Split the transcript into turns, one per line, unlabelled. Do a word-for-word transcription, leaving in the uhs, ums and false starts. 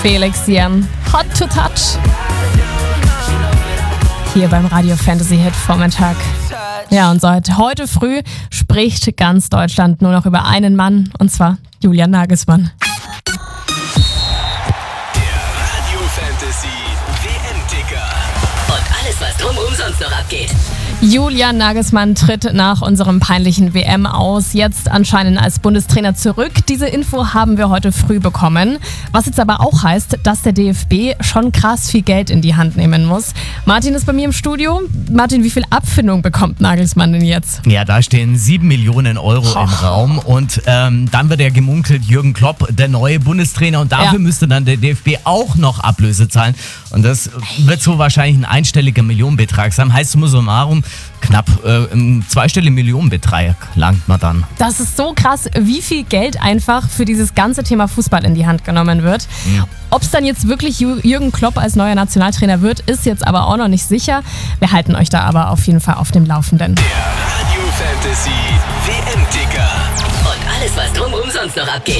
Felix Jan, Hot to Touch. Hier beim Radio Fantasy Hit Vormittag. Ja, und seit heute früh spricht ganz Deutschland nur noch über einen Mann, und zwar Julian Nagelsmann.
Der Radio Fantasy W M-Ticker. Und alles, was drumherum sonst noch abgeht.
Julian Nagelsmann tritt nach unserem peinlichen W M aus, jetzt anscheinend als Bundestrainer zurück. Diese Info haben wir heute früh bekommen. Was jetzt aber auch heißt, dass der D F B schon krass viel Geld in die Hand nehmen muss. Martin ist bei mir im Studio. Martin, wie viel Abfindung bekommt Nagelsmann denn jetzt?
Ja, da stehen sieben Millionen Euro oh. im Raum und ähm, dann wird ja gemunkelt, Jürgen Klopp, der neue Bundestrainer, und dafür ja. müsste dann der D F B auch noch Ablöse zahlen. Und das wird so wahrscheinlich ein einstelliger Millionenbetrag sein. Heißt summa summarum, knapp äh, im zweistelligen Millionenbetrag langt man dann.
Das ist so krass, wie viel Geld einfach für dieses ganze Thema Fußball in die Hand genommen wird. Mhm. Ob es dann jetzt wirklich Jürgen Klopp als neuer Nationaltrainer wird, ist jetzt aber auch noch nicht sicher. Wir halten euch da aber auf jeden Fall auf dem Laufenden.
Der Radio Fantasy W M-Ticker. Und alles, was drumherum sonst noch abgeht.